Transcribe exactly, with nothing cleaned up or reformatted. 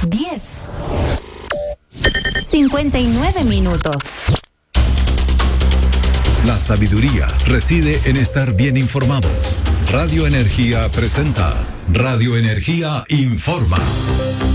diez. cincuenta y nueve minutos. La sabiduría reside en estar bien informados. Radio Energía presenta Radio Energía Informa.